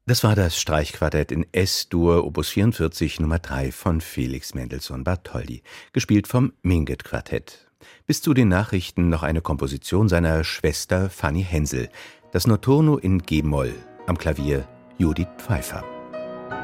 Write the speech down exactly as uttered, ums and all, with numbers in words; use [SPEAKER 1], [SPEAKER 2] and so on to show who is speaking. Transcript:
[SPEAKER 1] Das war das Streichquartett in S-Dur, Opus vierundvierzig, Nummer drei von Felix Mendelssohn Bartholdy, gespielt vom Mingit-Quartett. Bis zu den Nachrichten noch eine Komposition seiner Schwester Fanny Hensel, das Notturno in G-Moll, am Klavier Judith Pfeiffer.